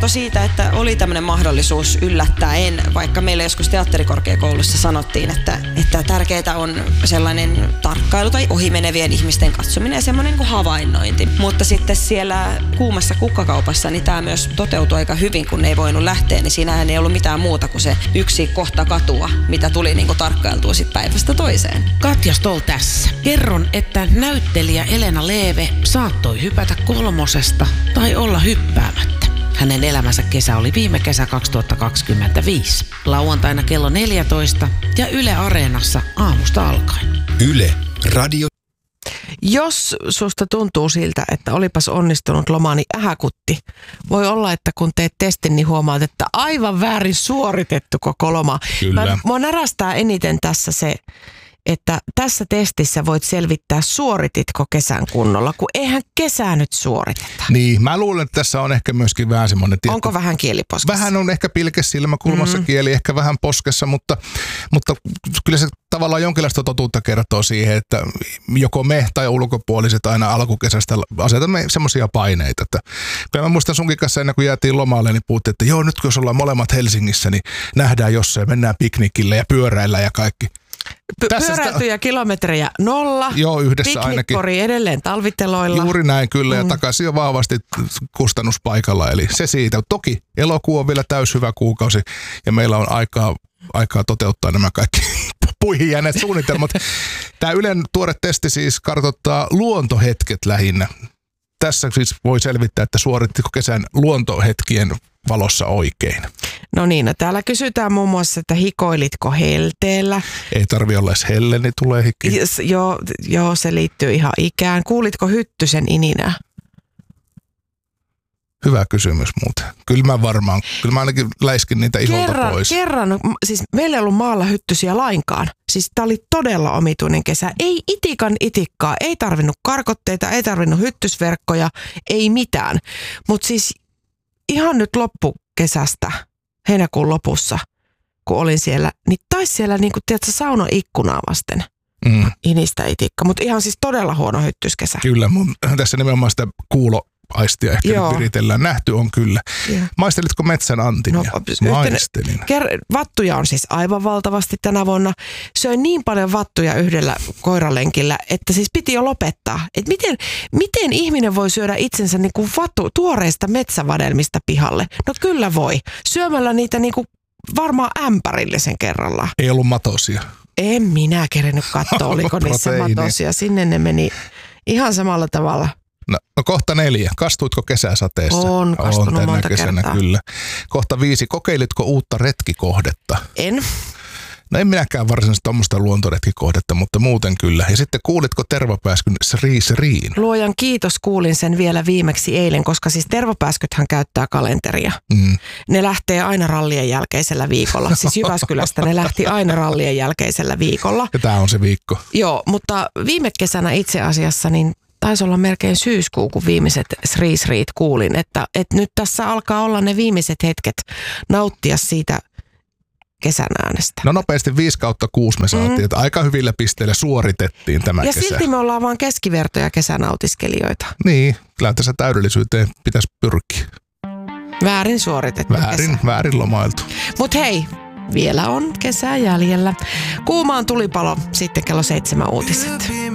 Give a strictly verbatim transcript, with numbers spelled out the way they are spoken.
kertoi siitä, että oli tämmöinen mahdollisuus yllättäen, vaikka meillä joskus teatterikorkeakoulussa sanottiin, että, että tärkeää on sellainen tarkkailu tai ohimenevien ihmisten katsominen ja semmoinen kuin havainnointi. Mutta sitten siellä kuumassa kukkakaupassa niin tämä myös toteutui aika hyvin, kun ne ei voinut lähteä, niin siinähän ei ollut mitään muuta kuin se yksi kohta katua, mitä tuli niin kuin tarkkailtua sit päivästä toiseen. Katja Stoll tässä. Kerron, että näyttelijä Elena Leeve saattoi hypätä kolmosesta tai olla hyppäämättä. Hänen elämänsä kesä oli viime kesä kaksituhattakaksikymmentäviisi. Lauantaina kello neljätoista ja Yle Areenassa aamusta alkaen. Yle Radio. Jos susta tuntuu siltä, että olipas onnistunut loma, niin ähäkutti. Voi olla, että kun teet testin, niin huomaat, että aivan väärin suoritettu koko loma. Kyllä. Mä, mua närästää eniten tässä se, että tässä testissä voit selvittää, suorititko kesän kunnolla, kun eihän kesää nyt suoriteta. Niin, mä luulen, että tässä on ehkä myöskin vähän semmoinen... Tietty, onko vähän kieliposkessa? Vähän on ehkä pilke silmäkulmassa mm-hmm. kieli, ehkä vähän poskessa, mutta, mutta kyllä se tavallaan jonkinlaista totuutta kertoo siihen, että joko me tai ulkopuoliset aina alkukesästä asetamme semmoisia paineita. Että, kyllä mä muistan sunkin kanssa ennen kuin jäätiin lomalle, niin puhuttiin, että joo, nyt kun ollaan molemmat Helsingissä, niin nähdään jossain, mennään piknikille ja pyöräillä ja kaikki. Py- pyöräiltyjä kilometrejä nolla. Joo, yhdessä ainakin. Piknikkori edelleen talviteloilla. Juuri näin kyllä, ja mm. takaisin jo vahvasti kustannuspaikalla. Eli se siitä. Toki elokuu on vielä täys hyvä kuukausi, ja meillä on aikaa, aikaa toteuttaa nämä kaikki puihin jääneet suunnitelmat. Tämä Ylen tuore testi siis kartoittaa luontohetket lähinnä. Tässä siis voi selvittää, että suorittiko kesän luontohetkien valossa oikein. No niin, no täällä kysytään muun muassa, että hikoilitko helteellä. Ei tarvi olla edes helle, niin tulee hiki. Yes, joo, joo, se liittyy ihan ikään. Kuulitko hyttysen ininää? Hyvä kysymys muuten. Kyllä mä varmaan, kyllä mä ainakin läiskin niitä iholta kerran, pois. Kerran, siis meillä ei ollut maalla hyttysiä lainkaan. Siis tää oli todella omituinen kesä. Ei itikan itikkaa, ei tarvinnut karkotteita, ei tarvinnut hyttysverkkoja, ei mitään. Mutta siis ihan nyt loppukesästä, heinäkuun lopussa, kun olin siellä, niin taisi siellä niinku, tiedätkö, saunan ikkunaa vasten mm. inistä itikka. Mutta ihan siis todella huono hyttyskesä. Kyllä, mun, tässä nimenomaan sitä kuulo aistia ehkä nyt viritellään. Nähty on kyllä. Joo. Maistelitko metsän antimia? No, maistelin. Ker- vattuja on siis aivan valtavasti tänä vuonna. Söin niin paljon vattuja yhdellä koiralenkillä, että siis piti jo lopettaa. Et miten, miten ihminen voi syödä itsensä niinku vatu, tuoreista metsävadelmista pihalle? No kyllä voi. Syömällä niitä niinku varmaan ämpärillisen kerralla. Ei ollut matosia. En minä kerennyt katsoa, oliko niissä matosia. Sinne ne meni ihan samalla tavalla. No, no kohta neljä. Kastuitko kesäsateessa? On kastunut on monta kesänä, kertaa. Kyllä. Kohta viisi. Kokeilitko uutta retkikohdetta? En. No en minäkään varsinaisesti tuommoista luontoretkikohdetta, mutta muuten kyllä. Ja sitten kuulitko tervapääskyn Sri Sriin? Luojan kiitos, kuulin sen vielä viimeksi eilen, koska siis tervapääskythän käyttää kalenteria. Mm. Ne lähtee aina rallien jälkeisellä viikolla. Siis Jyväskylästä ne lähti aina rallien jälkeisellä viikolla. Ja tämä on se viikko. Joo, mutta viime kesänä itse asiassa niin taisi olla melkein syyskuu, kun viimeiset Sri Sriit kuulin, että, että nyt tässä alkaa olla ne viimeiset hetket nauttia siitä kesän äänestä. No nopeasti viisi kautta kuusi me saatiin, mm. että aika hyvillä pisteillä suoritettiin tämä ja kesä. Ja silti me ollaan vaan keskivertoja kesänautiskelijoita. Niin, kyllä tässä täydellisyyteen pitäisi pyrkiä. Väärin suoritettu Väärin, kesä. väärin lomailtu. Mut hei, vielä on kesää jäljellä. Kuumaan tulipalo, sitten kello seitsemän uutiset.